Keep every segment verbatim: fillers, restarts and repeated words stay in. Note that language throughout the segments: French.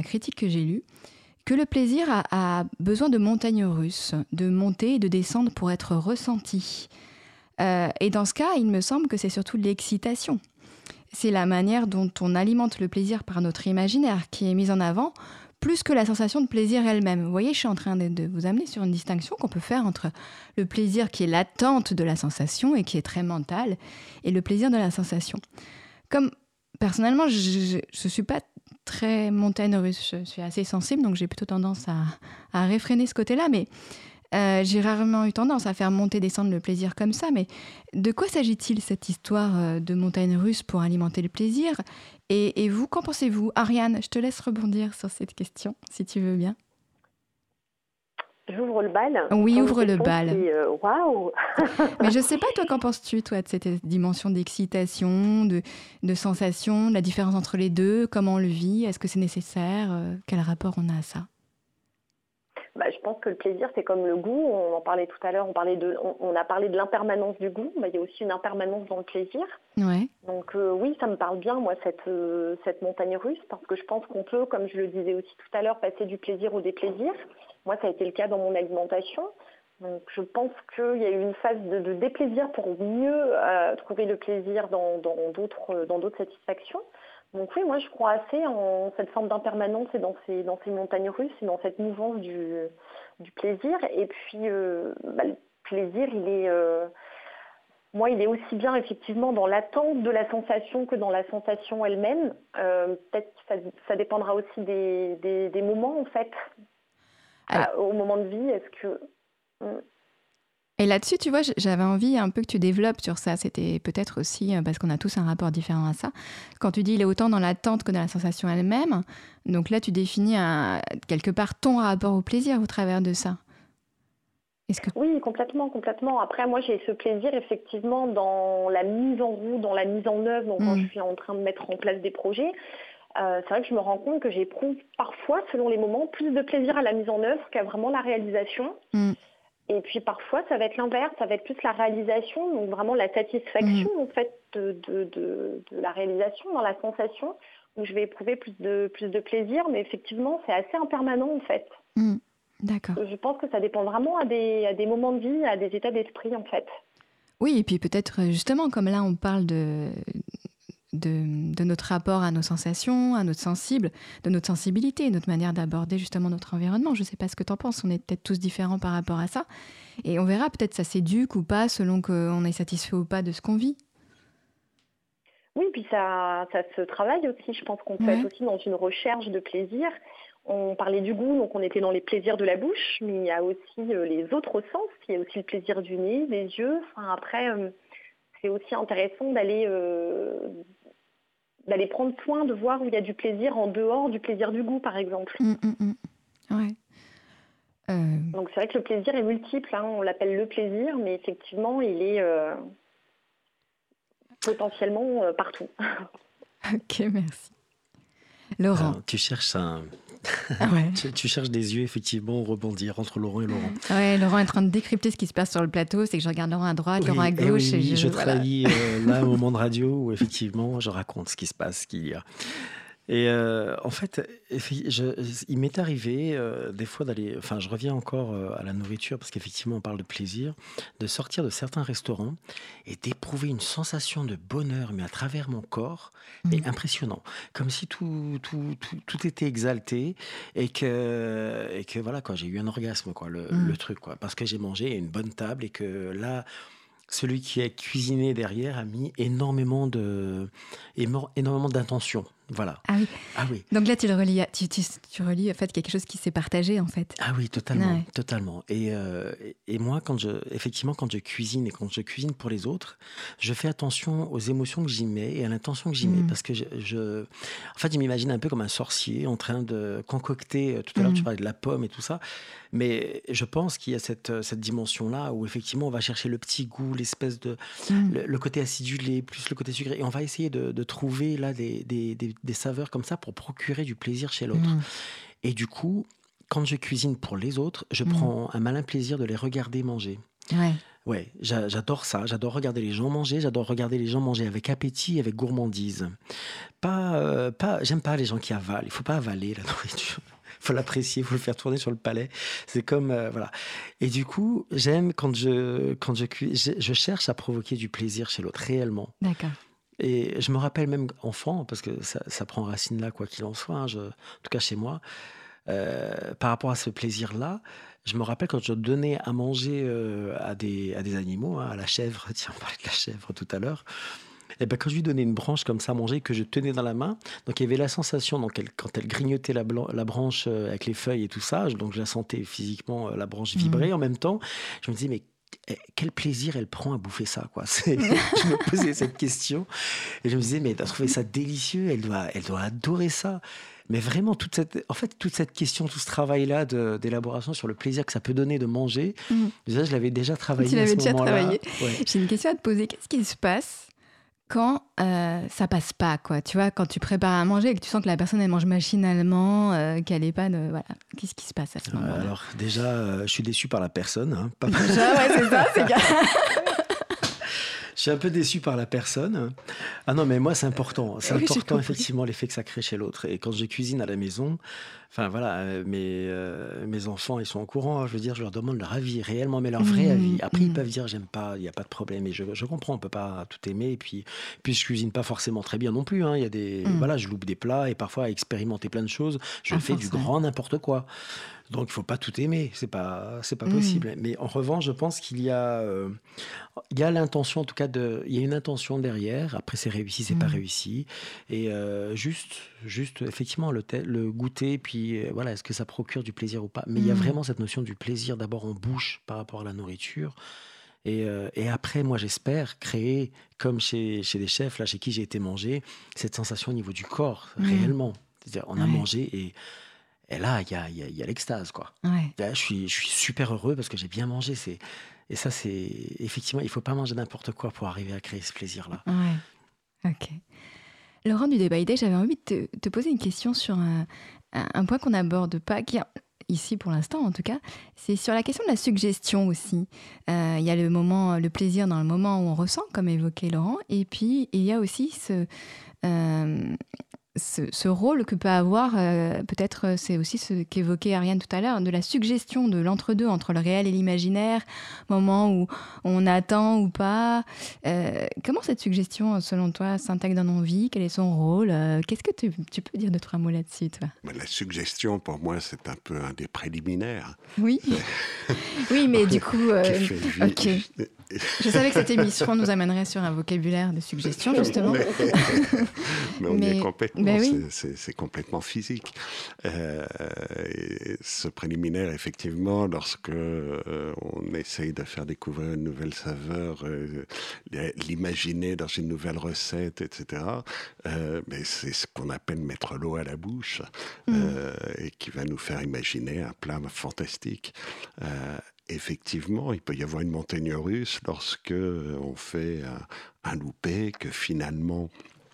critique que j'ai lue, que le plaisir a, a besoin de montagnes russes, de monter et de descendre pour être ressenti. Euh, et dans ce cas, il me semble que c'est surtout l'excitation. C'est la manière dont on alimente le plaisir par notre imaginaire qui est mise en avant, plus que la sensation de plaisir elle-même. Vous voyez, je suis en train de, de vous amener sur une distinction qu'on peut faire entre le plaisir qui est l'attente de la sensation et qui est très mental, et le plaisir de la sensation. Comme personnellement, je ne suis pas très montagne russe, je suis assez sensible, donc j'ai plutôt tendance à, à réfréner ce côté-là, mais euh, j'ai rarement eu tendance à faire monter, descendre le plaisir comme ça. Mais de quoi s'agit-il, cette histoire de montagne russe pour alimenter le plaisir ? Et, et vous, qu'en pensez-vous ? Ariane, je te laisse rebondir sur cette question, si tu veux bien. J'ouvre le bal. Oui, ouvre le bal. Waouh. Mais je sais pas, toi, qu'en penses-tu, toi, de cette dimension d'excitation, de, de sensation, la différence entre les deux, comment on le vit, est-ce que c'est nécessaire, euh, quel rapport on a à ça ? Bah, je pense que le plaisir, c'est comme le goût. On en parlait tout à l'heure, on, parlait de, on, on a parlé de l'impermanence du goût. Bah, il y a aussi une impermanence dans le plaisir. Ouais. Donc euh, oui, ça me parle bien, moi, cette, euh, cette montagne russe, parce que je pense qu'on peut, comme je le disais aussi tout à l'heure, passer du plaisir au déplaisir. Moi, ça a été le cas dans mon alimentation. Donc je pense qu'il y a eu une phase de, de déplaisir pour mieux euh, trouver le plaisir dans, dans, d'autres, dans d'autres satisfactions. Donc oui, moi je crois assez en cette forme d'impermanence et dans ces, dans ces montagnes russes et dans cette mouvance du, du plaisir. Et puis euh, bah, le plaisir, il est, euh, moi, il est aussi bien effectivement dans l'attente de la sensation que dans la sensation elle-même. Euh, peut-être que ça, ça dépendra aussi des, des, des moments en fait. Alors, euh, au moment de vie, est-ce que... Hmm. Et là-dessus, tu vois, j'avais envie un peu que tu développes sur ça. C'était peut-être aussi, parce qu'on a tous un rapport différent à ça. Quand tu dis il est autant dans l'attente que dans la sensation elle-même, donc là, tu définis un, quelque part ton rapport au plaisir au travers de ça. Est-ce que... Oui, complètement, complètement. Après, moi, j'ai ce plaisir, effectivement, dans la mise en route, dans la mise en œuvre, donc mmh. quand je suis en train de mettre en place des projets. Euh, c'est vrai que je me rends compte que j'éprouve parfois, selon les moments, plus de plaisir à la mise en œuvre qu'à vraiment la réalisation. Mmh. Et puis parfois, ça va être l'inverse, ça va être plus la réalisation, donc vraiment la satisfaction mmh. en fait de, de, de, de la réalisation, dans la sensation, où je vais éprouver plus de, plus de plaisir, mais effectivement, c'est assez impermanent en fait. Mmh. D'accord. Je pense que ça dépend vraiment à des, à des moments de vie, à des états d'esprit en fait. Oui, et puis peut-être justement, comme là on parle de... De, de notre rapport à nos sensations, à notre sensible, de notre sensibilité, notre manière d'aborder justement notre environnement. Je ne sais pas ce que tu en penses, on est peut-être tous différents par rapport à ça. Et on verra, peut-être ça s'éduque ou pas, selon qu'on est satisfait ou pas de ce qu'on vit. Oui, puis ça, ça se travaille aussi. Je pense qu'on peut ouais. être aussi dans une recherche de plaisir. On parlait du goût, donc on était dans les plaisirs de la bouche, mais il y a aussi euh, les autres sens. Il y a aussi le plaisir du nez, des yeux. Enfin, après, euh, c'est aussi intéressant d'aller... Euh, d'aller prendre soin de voir où il y a du plaisir en dehors du plaisir du goût, par exemple. Mmh, mmh, ouais. euh... Donc c'est vrai que le plaisir est multiple, hein. On l'appelle le plaisir, mais effectivement, il est euh, potentiellement euh, partout. Ok, merci. Laurent. Alors, tu cherches un... Ah ouais. tu, tu cherches des yeux, effectivement, rebondir entre Laurent et Laurent. Ouais, Laurent est en train de décrypter ce qui se passe sur le plateau. C'est que je regarde Laurent à droite, oui, Laurent à gauche. Et oui, et je, je voilà. trahis euh, là un moment de radio où, effectivement, je raconte ce qui se passe, ce qu'il y a. Et euh, en fait, je, il m'est arrivé euh, des fois d'aller... Enfin, je reviens encore euh, à la nourriture, parce qu'effectivement, on parle de plaisir, de sortir de certains restaurants et d'éprouver une sensation de bonheur, mais à travers mon corps, mmh. est impressionnant. Comme si tout, tout, tout, tout était exalté et que, et que voilà, quoi, j'ai eu un orgasme, quoi, le, mmh. le truc, quoi, parce que j'ai mangé à une bonne table et que là... Celui qui a cuisiné derrière a mis énormément, de, énormément d'intention. Voilà. Ah oui. Ah oui. Donc là, tu le relis, tu, tu, tu relis en fait quelque chose qui s'est partagé en fait. Ah oui, totalement, ouais. totalement. Et, euh, et moi, quand je, effectivement, quand je cuisine et quand je cuisine pour les autres, je fais attention aux émotions que j'y mets et à l'intention que j'y mmh. mets, parce que je, je, en fait, je m'imagine un peu comme un sorcier en train de concocter. Tout à l'heure, mmh. tu parlais de la pomme et tout ça, mais je pense qu'il y a cette, cette dimension-là où effectivement, on va chercher le petit goût, l'espèce de, mmh. le, le côté acidulé plus le côté sucré, et on va essayer de, de trouver là des, des, des des saveurs comme ça pour procurer du plaisir chez l'autre. Mmh. Et du coup, quand je cuisine pour les autres, je mmh. prends un malin plaisir de les regarder manger. Ouais. Ouais, j'a- j'adore ça. J'adore regarder les gens manger. J'adore regarder les gens manger avec appétit, et avec gourmandise. Pas, euh, pas, j'aime pas les gens qui avalent. Il faut pas avaler la nourriture. Il faut l'apprécier, il faut le faire tourner sur le palais. C'est comme euh, voilà. Et du coup, j'aime quand je quand je cuis, je, je cherche à provoquer du plaisir chez l'autre réellement. D'accord. Et je me rappelle même enfant, parce que ça, ça prend racine là, quoi qu'il en soit, hein, je- en tout cas chez moi, euh, par rapport à ce plaisir-là, je me rappelle quand je donnais à manger euh, à des, à des animaux, hein, à la chèvre, tiens, on parlait de la chèvre tout à l'heure, et ben quand je lui donnais une branche comme ça à manger, que je tenais dans la main, donc il y avait la sensation, donc elle- quand elle grignotait la, blan- la branche euh, avec les feuilles et tout ça, je- donc je la sentais physiquement, euh, la branche Mhm. vibrer en même temps, je me disais, mais eh, quel plaisir elle prend à bouffer ça, quoi. C'est- je me posais cette question et je me disais, mais elle doit trouver ça délicieux, elle doit, elle doit adorer ça. Mais vraiment, toute cette, en fait, toute cette question, tout ce travail-là de- d'élaboration sur le plaisir que ça peut donner de manger, Mhm. déjà, je l'avais déjà Tu travaillé à l'avais ce déjà moment-là. travaillé. Ouais. J'ai une question à te poser. Qu'est-ce qui se passe quand euh, ça passe pas, quoi? Tu vois, quand tu prépares à manger et que tu sens que la personne, elle mange machinalement, euh, qu'elle est pas de... Voilà. Qu'est-ce qui se passe à ce Euh, moment-là? alors, déjà, euh, je suis déçu par la personne, hein, pas par- Déjà, ouais, c'est ça, c'est que... Je suis un peu déçu par la personne. Ah non, mais moi, c'est important. C'est Oui, j'ai important, compris. effectivement, l'effet que ça crée chez l'autre. Et quand je cuisine à la maison, enfin voilà, euh, mes, euh, mes enfants, ils sont au courant. Je veux dire, je leur demande leur avis, réellement, mais leur vrai avis. Mhm, Après, ils mhm. peuvent dire, j'aime pas, il n'y a pas de problème. Et je, je comprends, on peut pas tout aimer. Et puis, puis je cuisine pas forcément très bien non plus, hein. Il y a des, Mhm. voilà, je loupe des plats et parfois, à expérimenter plein de choses, je Ah, fais du forcément. grand n'importe quoi. Donc, il faut pas tout aimer. C'est pas, c'est pas Mhm. possible. Mais en revanche, je pense qu'il y a, euh, il y a l'intention, en tout cas, de, il y a une intention derrière. Après, c'est réussi, c'est pas Mhm. réussi. Et euh, juste, juste, effectivement, le, te- le goûter, puis euh, voilà, est-ce que ça procure du plaisir ou pas. Mais il y a Mhm. vraiment cette notion du plaisir d'abord en bouche par rapport à la nourriture. Et, euh, et après, moi, j'espère créer, comme chez, chez des chefs, là, chez qui j'ai été manger, cette sensation au niveau du corps, Mhm. réellement. C'est-à-dire, on a Ouais, mangé et, et là, il y a, il y a- il y a l'extase, quoi. ouais. Là, je suis, je suis super heureux parce que j'ai bien mangé. C'est, et ça, c'est effectivement, il faut pas manger n'importe quoi pour arriver à créer ce plaisir-là. Ouais. Ok. Laurent du Débat Idée, j'avais envie de te, te poser une question sur un, un- un point qu'on n'aborde pas, qui est ici pour l'instant en tout cas, c'est sur la question de la suggestion aussi. Euh, Il y a le moment, le plaisir dans le moment où on ressent, comme évoquait Laurent, et puis il y a aussi ce, euh, ce, ce rôle que peut avoir, euh, peut-être euh, c'est aussi ce qu'évoquait Ariane tout à l'heure, de la suggestion de l'entre-deux, entre le réel et l'imaginaire, moment où on attend ou pas. Euh, comment cette suggestion, selon toi, s'intègre dans nos vies? Quel est son rôle? Euh, Qu'est-ce que tu, tu peux dire deux, trois mots là-dessus, toi? Mais la suggestion, pour moi, c'est un peu un des préliminaires Oui, oui, mais du coup, qui euh, fait vi- ok. Je savais que cette émission nous amènerait sur un vocabulaire de suggestion, justement. Mais, mais on y Mais- est complètement, ben oui. c'est- c'est c'est complètement physique. Euh, et ce préliminaire, effectivement, lorsque euh, on essaye de faire découvrir une nouvelle saveur, euh, l'imaginer dans une nouvelle recette, et cetera, euh, mais c'est ce qu'on appelle mettre l'eau à la bouche, euh, et qui va nous faire imaginer un plat fantastique. Euh, Effectivement, il peut y avoir une montagne russe lorsque euh, on fait un, un loupé, que finalement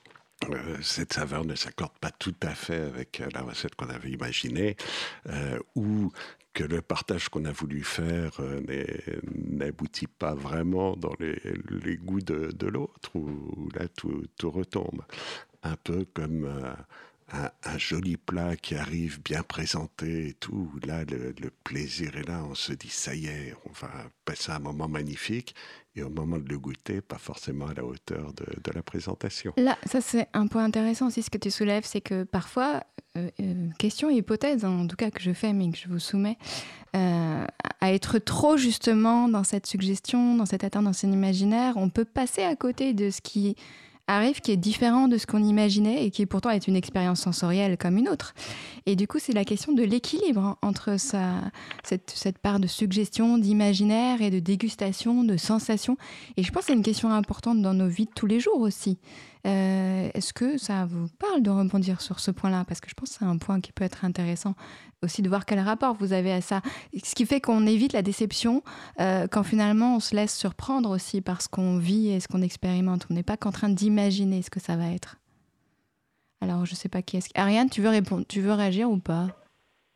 euh, cette saveur ne s'accorde pas tout à fait avec euh, la recette qu'on avait imaginée, euh, ou que le partage qu'on a voulu faire euh, n'est- n'aboutit pas vraiment dans les, les goûts de, de l'autre, où, où là tout, tout retombe. Un peu comme euh, un, un joli plat qui arrive bien présenté et tout, où là le, le plaisir est là, on se dit ça y est, on va passer un moment magnifique, et au moment de le goûter, pas forcément à la hauteur de, de la présentation. Là, ça c'est un point intéressant aussi, ce que tu soulèves, c'est que parfois, euh, euh, question et hypothèse, hein, en tout cas que je fais mais que je vous soumets, euh, à être trop justement dans cette suggestion, dans cette atteinte, dans cet imaginaire, on peut passer à côté de ce qui arrive, qui est différent de ce qu'on imaginait et qui pourtant est une expérience sensorielle comme une autre. Et du coup, c'est la question de l'équilibre hein, entre sa, cette, cette part de suggestion, d'imaginaire et de dégustation, de sensation. Et je pense que c'est une question importante dans nos vies de tous les jours aussi. Euh, est-ce que ça vous parle de rebondir sur ce point-là? Parce que je pense que c'est un point qui peut être intéressant aussi de voir quel rapport vous avez à ça. Ce qui fait qu'on évite la déception euh, quand finalement on se laisse surprendre aussi par ce qu'on vit et ce qu'on expérimente. On n'est pas qu'en train d'imaginer ce que ça va être. Alors, je sais pas qui est-ce... Ariane, tu veux répondre, tu veux réagir ou pas?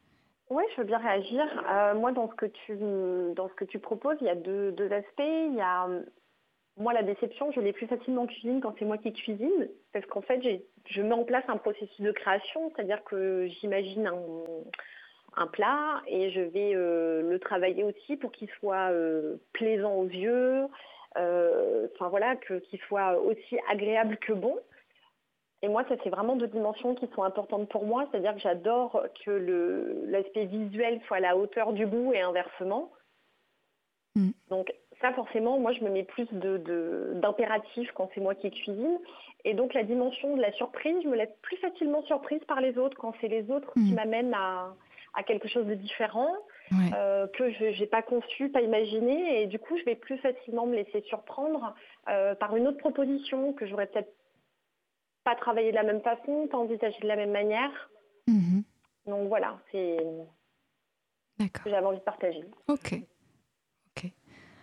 Oui, je veux bien réagir. Euh, moi, dans ce que tu, dans ce que tu proposes, il y a deux, deux aspects. Il y a, euh, moi, la déception, je l'ai plus facilement en cuisine quand c'est moi qui cuisine, parce qu'en fait, j'ai, je mets en place un processus de création, c'est-à-dire que j'imagine un, un plat et je vais euh, le travailler aussi pour qu'il soit euh, plaisant aux yeux, euh, enfin voilà, que, qu'il soit aussi agréable que bon. Et moi, ça, c'est vraiment deux dimensions qui sont importantes pour moi. C'est-à-dire que j'adore que le, l'aspect visuel soit à la hauteur du goût et inversement. Mm. Donc ça, forcément, moi, je me mets plus de, de, d'impératif quand c'est moi qui cuisine. Et donc, la dimension de la surprise, je me laisse plus facilement surprise par les autres quand c'est les autres qui Mm. m'amènent à, à quelque chose de différent, Ouais. euh, que je n'ai pas conçu, pas imaginé. Et du coup, je vais plus facilement me laisser surprendre euh, par une autre proposition que j'aurais peut-être pas travaillé de la même façon, pas envisagé de la même manière. Mhm. Donc voilà, c'est ce D'accord. que j'avais envie de partager. Ok. Ok.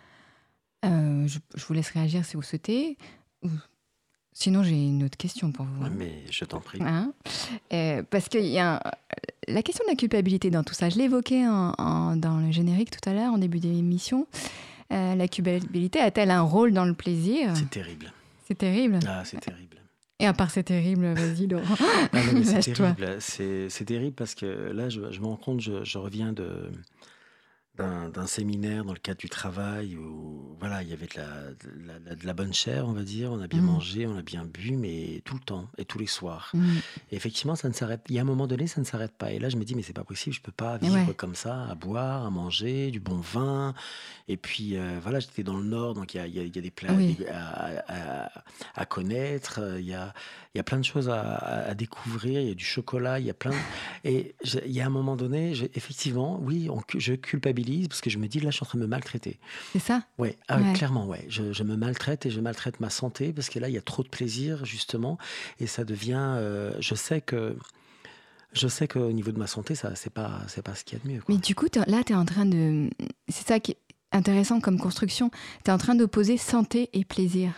Euh, je, je vous laisse réagir si vous souhaitez. Ou- Sinon, j'ai une autre question pour vous. Ouais, mais je t'en prie. Hein Euh, parce qu'il y a un- la question de la culpabilité dans tout ça. Je l'ai évoqué en- en- dans le générique tout à l'heure, en début d'émission. Euh, la culpabilité a-t-elle un rôle dans le plaisir? C'est terrible. C'est terrible. Ah, c'est terrible. Et à part c'est terrible, vas-y Laurent, Ah non, mais c'est lâche-toi. terrible. C'est, c'est terrible parce que là, je, je me rends compte, je, je reviens de, d'un, d'un séminaire dans le cadre du travail où voilà, il y avait de la, de la, de la bonne chair, on va dire. On a bien Mm. mangé, on a bien bu, mais tout le temps et tous les soirs. Mm. Et effectivement, ça ne s'arrête. Il y a un moment donné, ça ne s'arrête pas. Et là, je me dis, mais c'est pas possible, je peux pas Et vivre ouais. comme ça, à boire, à manger, du bon vin. Et puis euh, voilà, j'étais dans le Nord, donc il y a, il y a- il y a des plats Oui. des- à, à- à connaître. euh, Il y a, il y a plein de choses à, à- à découvrir. Il y a du chocolat, il y a plein. Et je- il y a un moment donné, je- effectivement, oui, on cu- je culpabilise parce que je me dis, là, je suis en train de me maltraiter. C'est ça? Ouais, ah, Ouais. clairement, ouais. Je, je me maltraite et je maltraite ma santé parce que là, il y a trop de plaisir, justement. Et ça devient. euh, je sais que. Je sais qu'au niveau de ma santé, ça, c'est pas, c'est pas ce qu'il y a de mieux, quoi. Mais du coup, t'es- là, tu es en train de... C'est ça qui est intéressant comme construction. Tu es en train d'opposer santé et plaisir.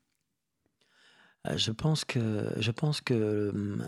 Euh, Je pense que, je pense que, hum,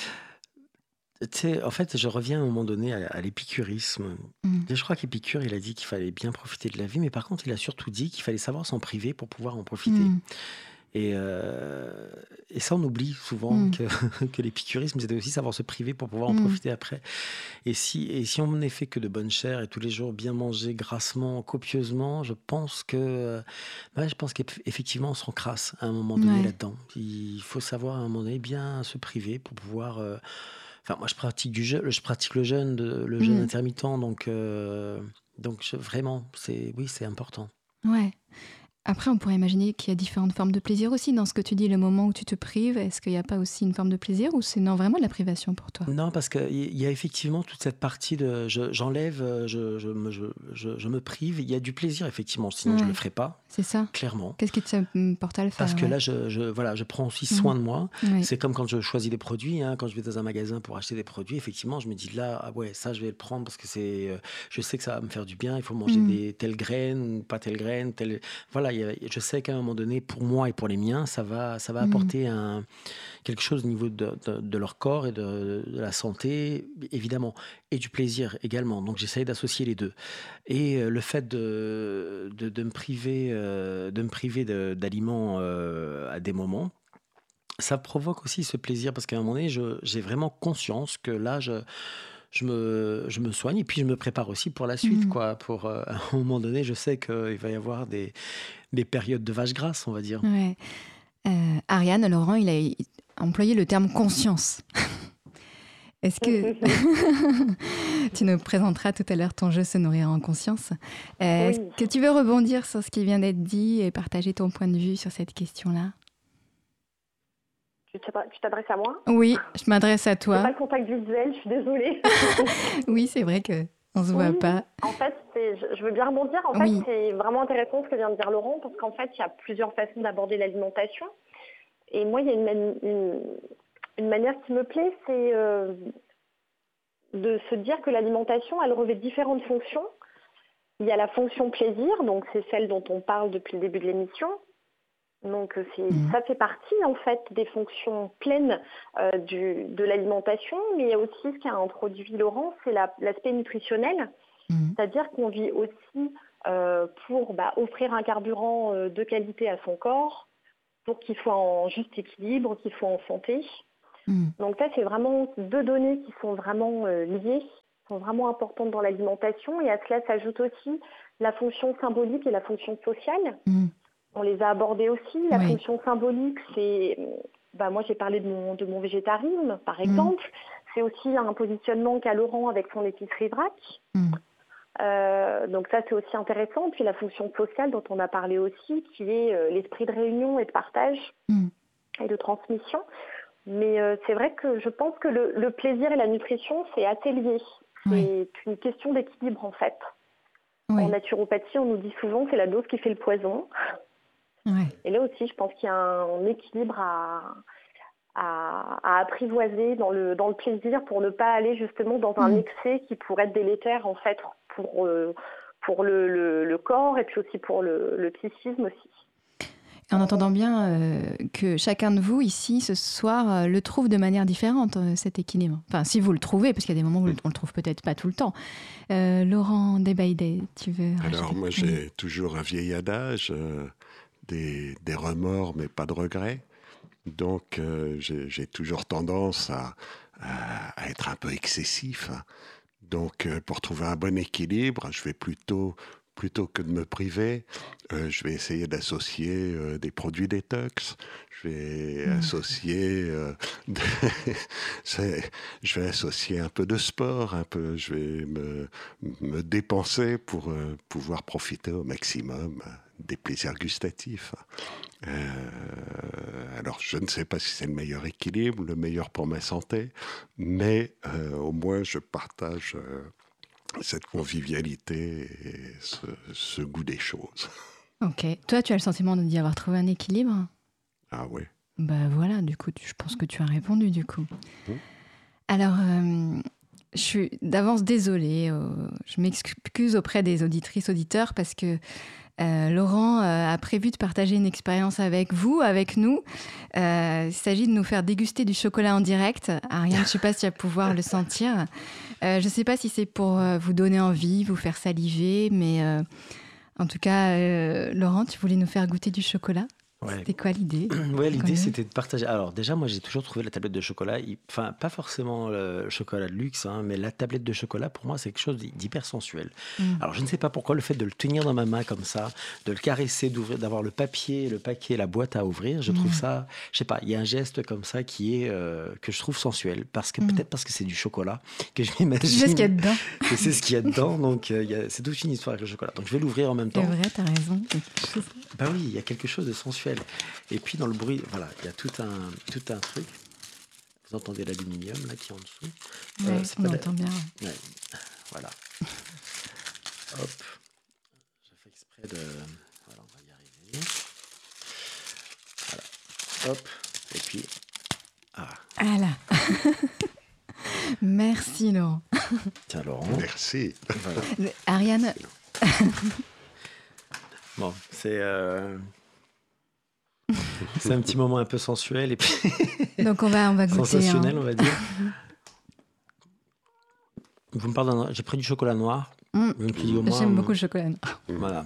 tu sais, en fait, je reviens à un moment donné à, à l'épicurisme. Mm. Je crois qu'Épicure, il a dit qu'il fallait bien profiter de la vie, mais par contre, il a surtout dit qu'il fallait savoir s'en priver pour pouvoir en profiter. Mm. Et, euh, et ça, on oublie souvent Mm. que, que l'épicurisme, c'était aussi savoir se priver pour pouvoir en Mm. profiter après. Et si, et si on n'est fait que de bonne chair et tous les jours bien manger grassement, copieusement, je pense que, euh, ouais, je pense qu'effectivement, on se crasse à un moment donné Ouais. là-dedans. Il faut savoir à un moment donné bien se priver pour pouvoir. euh, Enfin, moi, je pratique du jeûne, je pratique le jeûne, de- le jeûne Mm. intermittent, donc, euh, donc je- vraiment, c'est, oui, c'est important. Ouais. Après, on pourrait imaginer qu'il y a différentes formes de plaisir aussi dans ce que tu dis, le moment où tu te prives. Est-ce qu'il n'y a pas aussi une forme de plaisir ou c'est non vraiment de la privation pour toi? Non, parce qu'il y y a effectivement toute cette partie de je- j'enlève, euh, je, je, me, je, je- je me prive. Il y a du plaisir, effectivement, sinon je ne Ouais. le ferai pas, C'est ça? clairement. Qu'est-ce qui te porte à le faire? Parce que Ouais. là, je, je- voilà, je prends aussi Mhm. soin de moi. Oui. C'est comme quand je choisis des produits, hein, quand je vais dans un magasin pour acheter des produits, effectivement, je me dis là, ah ouais, ça, je vais le prendre parce que c'est, euh, je sais que ça va me faire du bien. Il faut manger Mhm. des telles graines ou pas telles graines. Telles... Voilà, il y a- je sais qu'à un moment donné, pour moi et pour les miens, ça va, ça va Mhm. apporter un, quelque chose au niveau de, de- de leur corps et de, de la santé, évidemment, et du plaisir également. Donc, j'essaye d'associer les deux. Et euh, le fait de, de, de me priver, euh, de me priver de- d'aliments euh, à des moments, ça provoque aussi ce plaisir parce qu'à un moment donné, je- j'ai vraiment conscience que là, je, je me, je me soigne et puis je me prépare aussi pour la suite, Mhm. quoi. Pour, euh, à un moment donné, je sais qu'il va y avoir des, des périodes de vache grasse, on va dire. Ouais. Euh, Ariane, Laurent, il a employé le terme conscience. Est-ce que tu nous présenteras tout à l'heure ton jeu Se nourrir en conscience? Euh, Est-ce Oui. que tu veux rebondir sur ce qui vient d'être dit et partager ton point de vue sur cette question-là? Tu t'adresses tu t'adresses à moi? Oui, je m'adresse à J'ai pas toi. le contact visuel, je suis désolée. Oui, c'est vrai que on se voit Oui, pas. en fait, c'est- je je veux bien rebondir. En fait, Oui. c'est vraiment intéressant ce que vient de dire Laurent, parce qu'en fait, il y a plusieurs façons d'aborder l'alimentation. Et moi, il y a une, man- une, une manière qui me plaît, c'est euh, de se dire que l'alimentation, elle revêt différentes fonctions. Il y a la fonction plaisir, donc c'est celle dont on parle depuis le début de l'émission. Donc c'est, Mmh. ça fait partie en fait des fonctions pleines euh, du, de l'alimentation, mais il y a aussi ce qu'a introduit Laurent, c'est la- l'aspect nutritionnel, Mmh. c'est-à-dire qu'on vit aussi euh, pour bah, offrir un carburant euh, de qualité à son corps, pour qu'il soit en juste équilibre, qu'il soit en santé. Mmh. Donc ça, c'est vraiment deux données qui sont vraiment euh, liées, qui sont vraiment importantes dans l'alimentation, et à cela s'ajoute aussi la fonction symbolique et la fonction sociale. Mmh. On les a abordées aussi. La Oui. fonction symbolique, c'est, bah, moi j'ai parlé de mon, de mon végétarisme, par exemple. C'est aussi un positionnement qu'a Laurent avec son épicerie vrac. Mmh. Euh, donc ça, c'est aussi intéressant. Puis la fonction sociale dont on a parlé aussi, qui est euh, l'esprit de réunion et de partage Mmh. et de transmission. Mais euh, c'est vrai que je pense que le, le plaisir et la nutrition, c'est assez lié. C'est Oui. une question d'équilibre, en fait. Oui. En naturopathie, on nous dit souvent c'est la dose qui fait le poison. Ouais. Et là aussi, je pense qu'il y a un équilibre à, à, à apprivoiser dans le, dans le plaisir pour ne pas aller justement dans un Mmh. excès qui pourrait être délétère en fait pour, euh, pour le, le, le corps et puis aussi pour le, le psychisme aussi. En entendant bien euh, que chacun de vous ici ce soir euh, le trouve de manière différente, euh, cet équilibre. Enfin, si vous le trouvez, parce qu'il y a des moments où on le trouve peut-être pas tout le temps. Euh, Laurent Debaïdé, tu veux Alors rajouter? moi Oui. j'ai toujours un vieil adage, euh, des, des remords mais pas de regrets. Donc euh, j'ai j'ai toujours tendance à, à- à être un peu excessif, hein. Donc euh, pour trouver un bon équilibre, je vais plutôt, plutôt que de me priver, euh, je vais essayer d'associer euh, des produits détox. Je vais Mm. associer, euh, c'est- je vais associer un peu de sport, un peu, je vais me, me dépenser pour euh, pouvoir profiter au maximum euh, des plaisirs gustatifs. Euh, alors, je ne sais pas si c'est le meilleur équilibre, le meilleur pour ma santé, mais euh, au moins je partage euh, cette convivialité et ce, ce goût des choses. Ok. Toi, tu as le sentiment d'y avoir trouvé un équilibre? Ah oui. Bah voilà, du coup, tu- je pense que tu as répondu, du coup. Mmh. Alors, euh, je suis d'avance désolée. euh, je m'excuse auprès des auditrices, auditeurs, parce que euh, Laurent euh, a prévu de partager une expérience avec vous, avec nous. Euh, il s'agit de nous faire déguster du chocolat en direct. Ariane, je ne sais pas si tu vas pouvoir le sentir. Euh, je ne sais pas si c'est pour euh, vous donner envie, vous faire saliver, mais euh, en tout cas, euh, Laurent, tu voulais nous faire goûter du chocolat? Ouais. C'était quoi l'idée? Ouais, l'idée Comme- c'était de partager. Alors déjà, moi j'ai toujours trouvé la tablette de chocolat, il- enfin pas forcément le chocolat de luxe, hein, mais la tablette de chocolat pour moi c'est quelque chose d'hyper sensuel. Mm. Alors je ne sais pas pourquoi le fait de le tenir dans ma main comme ça, de le caresser, d'ouvrir, d'avoir le papier, le paquet, la boîte à ouvrir, je trouve Mm. ça, je sais pas, il y a un geste comme ça qui est euh, que je trouve sensuel parce que Mm. peut-être parce que c'est du chocolat que je Tu sais m'imagine ce qu'il y a dedans? que c'est ce qu'il y a dedans, donc euh, il y a- c'est toute une histoire avec le chocolat. Donc je vais l'ouvrir en même C'est temps. vrai, t'as raison. Bah oui, il y a quelque chose de sensuel. Et puis dans le bruit, voilà, il y a tout un, tout un truc. Vous entendez l'aluminium là qui est en dessous. Ouais, Euh, c'est on pas la- entend bien. Ouais, voilà. Hop. J'ai fait exprès de. Voilà, on va y arriver. Voilà. Hop. Et puis. Ah, Ah là. Merci Laurent. tiens Laurent. Merci. Voilà. Ariane, Bon, c'est. euh, c'est un petit moment un peu sensuel et puis donc on va, on va goûter. sensationnel, hein. on va dire. Vous me parlez d'un... J'ai pris du chocolat noir. Mm. Je me suis dit, au moins, J'aime beaucoup le chocolat. Voilà.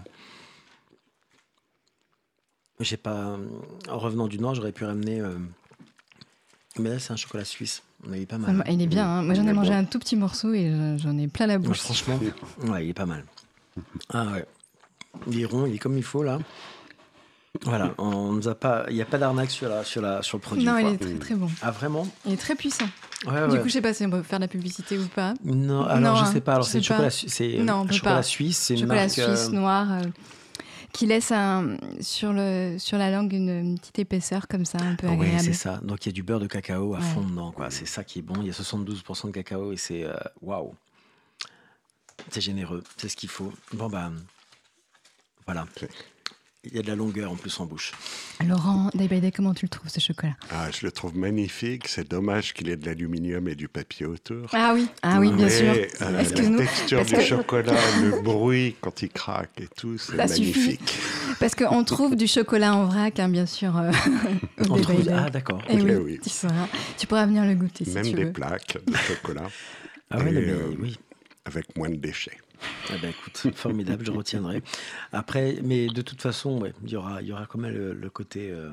J'ai pas. En revenant du Nord, j'aurais pu ramener. euh, Mais là, c'est un chocolat suisse. On a eu pas Ça mal. m'a- il est bien. hein. Moi j'en ai Mais mangé bon. un tout petit morceau et je- j'en ai plein la Ouais, bouche. franchement, ouais, il est pas mal. Ah ouais. Il est rond, il est comme il faut là. Voilà, on nous a pas, il n'y a pas d'arnaque sur la, sur la, sur le produit. Non, il quoi. est très très bon. Ah vraiment? Il est très puissant. Ouais, Du ouais. coup, je sais pas si on peut faire de la publicité ou pas. Non, alors Non, je hein, sais pas. Alors je c'est sais du chocolat, pas. su- c'est Non, on peut chocolat pas. suisse, c'est une Chocolat marque. suisse euh, noir euh, qui laisse un, sur, le, sur la langue une, une petite épaisseur comme ça, un peu Oui, agréable. c'est ça. Donc il y a du beurre de cacao à Ouais. fond dedans, quoi. C'est ça qui est bon. Il y a soixante-douze pour cent de cacao et c'est euh, waouh. C'est généreux, c'est ce qu'il faut. Bon bah voilà. Il y a de la longueur en plus en bouche. Laurent, day by day, comment tu le trouves ce chocolat? Ah, je le trouve magnifique. C'est dommage qu'il ait de l'aluminium et du papier autour. Ah oui, ah oui, bien Mais, sûr. euh, la Excuse-nous, texture parce du que- chocolat, le bruit quand il craque et tout, c'est Ça suffit. magnifique. Parce qu'on trouve du chocolat en vrac, hein, bien sûr, euh, au On day trouve... by day. Ah d'accord. Eh Ok, oui, oui. tu sauras. Tu pourras venir le goûter si Même tu des veux. plaques de chocolat Ah ouais, Et, non, mais euh, oui. avec moins de déchets. Ah ben écoute, formidable, je retiendrai. Après, mais de toute façon, ouais, il y aura, il y aura quand même le, le côté, euh,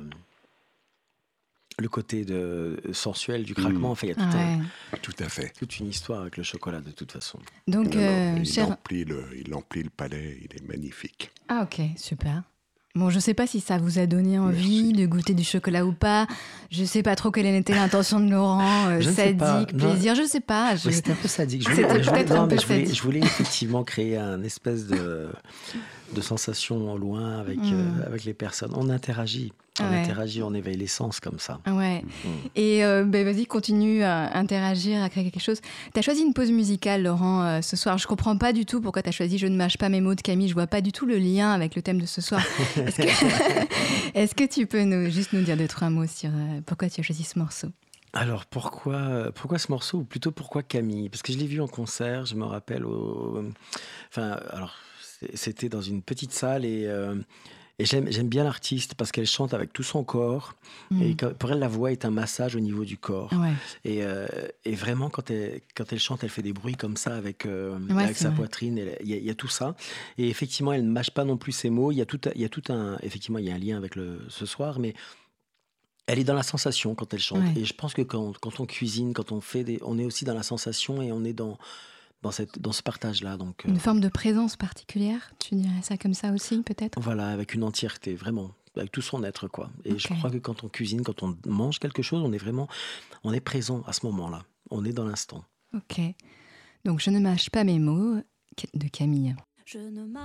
le côté de, sensuel du craquement. Mm. Enfin, il y a tout un- Ouais. Tout à fait. toute une histoire avec le chocolat de toute façon. Donc, Non, non, euh, il, cher... emplit le, il emplit le palais, il est magnifique. Ah ok, super. Bon, je sais pas si ça vous a donné envie Merci. de goûter du chocolat ou pas. Je sais pas trop quelle était l'intention de Laurent, euh, Je ne sais pas. sadique, Non. plaisir, je sais pas. Je- Ouais, c'était un peu sadique. Je C'était voulais, je voulais- peut-être un non, mais peu je voulais, sadique. je voulais effectivement créer un espèce de, de sensation au loin avec, Mm. euh, avec les personnes. On interagit, on Ouais. interagit, on éveille les sens comme ça. Ah ouais. Mm. Et euh, ben, vas-y, continue à interagir, à créer quelque chose. Tu as choisi une pause musicale, Laurent, euh, ce soir. Je comprends pas du tout pourquoi tu as choisi Je ne mâche pas mes mots de Camille. Je vois pas du tout le lien avec le thème de ce soir. Est-ce que, Est-ce que tu peux nous, juste nous dire deux, trois mots sur euh, pourquoi tu as choisi ce morceau? Alors pourquoi, pourquoi ce morceau ou plutôt pourquoi Camille? Parce que je l'ai vu en concert, je me rappelle. Au... Enfin, alors c'est- c'était dans une petite salle et, euh, et j'aime, j'aime bien l'artiste parce qu'elle chante avec tout son corps Mm. et quand- pour elle la voix est un massage au niveau du corps. Ouais. Et, euh, et vraiment quand elle, quand elle chante, elle fait des bruits comme ça avec, euh, Ouais, avec c'est sa vrai. poitrine. Elle- Il y, a- il y a tout ça. Et effectivement, elle ne mâche pas non plus ses mots. Il y a tout, il y a tout un, effectivement, il y a un lien avec le, ce soir, mais elle est dans la sensation quand elle chante. Ouais. Et je pense que quand, quand on cuisine, quand on fait des, on est aussi dans la sensation et on est dans, dans, cette, dans ce partage-là. Donc euh, Une forme de présence particulière, tu dirais ça comme ça aussi, peut-être? voilà, avec une entièreté, vraiment, avec tout son être, quoi. Et je Ok. crois que quand on cuisine, quand on mange quelque chose, on est vraiment, on est présent à ce moment-là. On est dans l'instant. Ok. Donc, Je ne mâche pas mes mots de Camille. Je ne